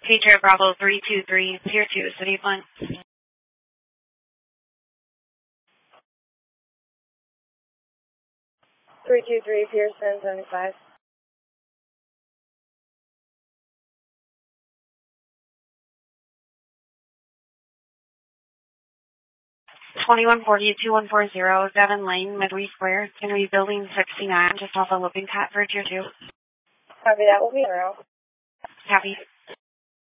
Patriot Bravo 323, Pier 2, City Point. 323, Pier 775. 2140, 2140, Devon Lane, Midway Square. It's going to be building 69, just off of Looking Cat for Tier 2. Copy that. We'll be around. Copy.